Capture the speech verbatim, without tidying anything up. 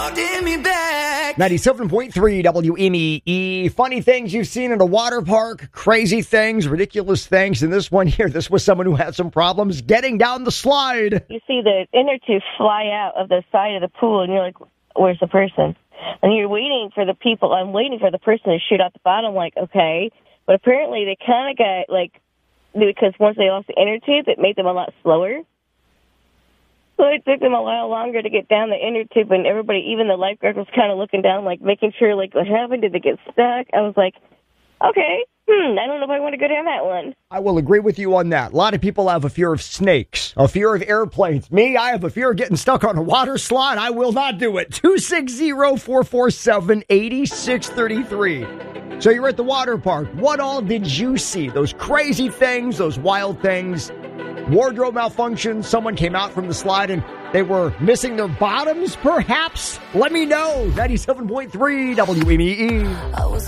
holding me back. ninety-seven point three W M E E. Funny things you've seen in a water park, crazy things, ridiculous things. And this one here, this was someone who had some problems getting down the slide. You see the inner tube fly out of the side of the pool, and you're like, where's the person? And you're waiting for the people. I'm waiting for the person to shoot out the bottom, like, okay. But apparently they kind of got, like, because once they lost the inner tube, it made them a lot slower. So it took them a while longer to get down the inner tube, and everybody, even the lifeguard, was kind of looking down, like, making sure, like, what happened? Did they get stuck? I was like, okay, hmm, I don't know if I want to go down that one. I will agree with you on that. A lot of people have a fear of snakes, a fear of airplanes. Me, I have a fear of getting stuck on a water slide. I will not do it. two six zero, four four seven, eight six three three. So you're at the water park. What all did you see? Those crazy things, those wild things. Wardrobe malfunction. Someone came out from the slide and they were missing their bottoms, perhaps? Let me know. ninety-seven point three W M E E. I was